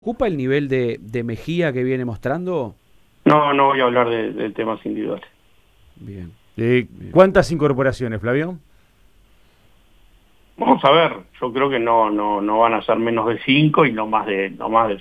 ¿Ocupa el nivel de Mejía que viene mostrando? No, no voy a hablar de temas individuales. Bien, bien. ¿Cuántas incorporaciones, Flavio? Vamos a ver, yo creo que no van a ser menos de 5 y no más de